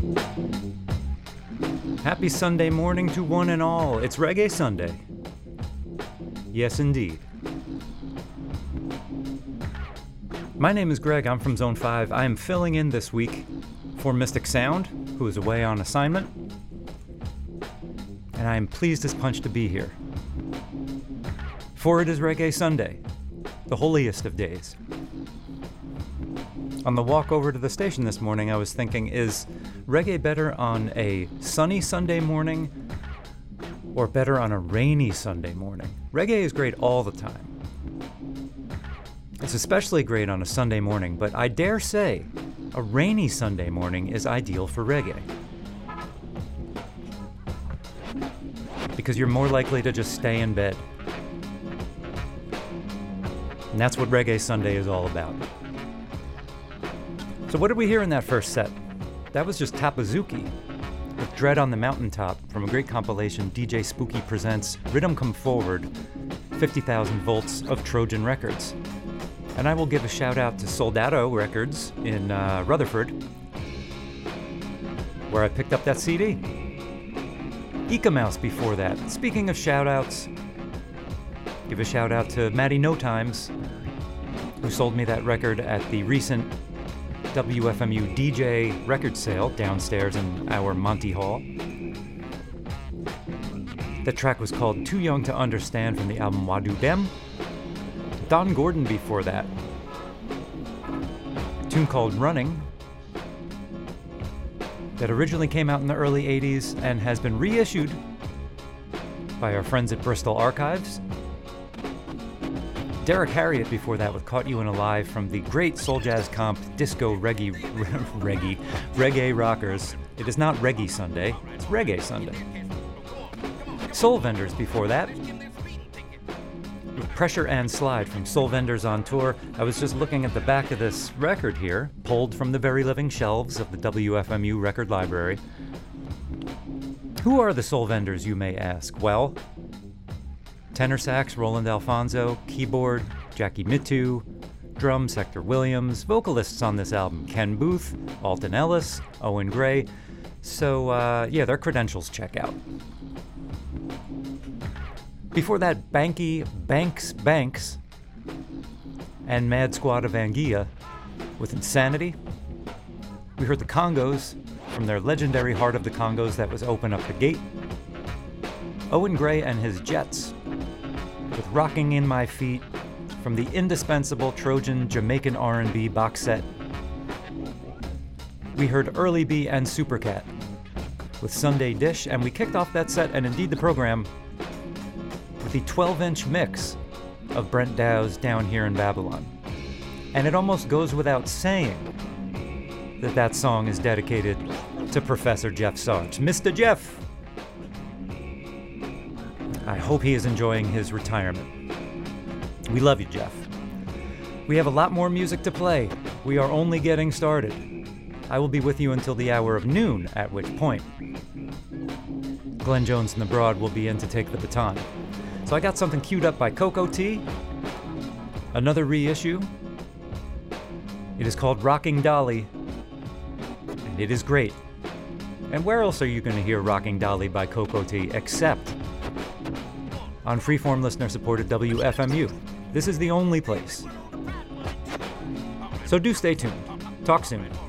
Happy Sunday morning to one and all. It's Reggae Sunday. Yes, indeed. My name is Greg. I'm from Zone 5. I am filling in this week for Mystic Sound, who is away on assignment. And I am pleased as punch to be here. For it is Reggae Sunday, the holiest of days. On the walk over to the station this morning, I was thinking, is reggae better on a sunny Sunday morning or better on a rainy Sunday morning? Reggae is great all the time. It's especially great on a Sunday morning, but I dare say a rainy Sunday morning is ideal for reggae. Because you're more likely to just stay in bed. And that's what Reggae Sunday is all about. So what did we hear in that first set? That was just Tapazuki with Dread on the Mountaintop from a great compilation, DJ Spooky Presents Rhythm Come Forward, 50,000 volts of Trojan Records. And I will give a shout out to Soldado Records in Rutherford, where I picked up that CD. Ecomouse before that. Speaking of shout outs, give a shout out to Maddie No Times, who sold me that record at the recent WFMU DJ record sale downstairs in our Monty Hall. The track was called Too Young to Understand from the album Wadu Dem. Don Gordon before that. A tune called Running that originally came out in the early 80s and has been reissued by our friends at Bristol Archives. Derek Harriott before that with Caught You in a Lie from the great Soul Jazz Comp Disco Reggae Rockers. It is not Reggae Sunday, it's Reggae Sunday. Soul Vendors before that. Pressure and Slide from Soul Vendors on Tour. I was just looking at the back of this record here, pulled from the very living shelves of the WFMU record library. Who are the Soul Vendors, you may ask? Well, tenor sax, Roland Alfonso, keyboard, Jackie Mitu, drums, Hector Williams, vocalists on this album, Ken Booth, Alton Ellis, Owen Gray. So, their credentials check out. Before that, Banks, and Mad Squad of Anguilla with Insanity. We heard the Congos from their legendary Heart of the Congos that was Open Up the Gate. Owen Gray and his Jets with Rocking in My Feet from the indispensable Trojan Jamaican R&B box set. We heard Early B and Supercat with Sunday Dish, and we kicked off that set, and indeed the program, with the 12-inch mix of Brent Dow's Down Here in Babylon. And it almost goes without saying that that song is dedicated to Professor Jeff Sarge. Mr. Jeff! I hope he is enjoying his retirement. We love you, Jeff. We have a lot more music to play. We are only getting started. I will be with you until the hour of noon, at which point Glenn Jones and the Broad will be in to take the baton. So I got something queued up by Coco T, another reissue. It is called Rocking Dolly, and it is great. And where else are you going to hear Rocking Dolly by Coco T except on freeform listener-supported WFMU? This is the only place. So do stay tuned. Talk soon.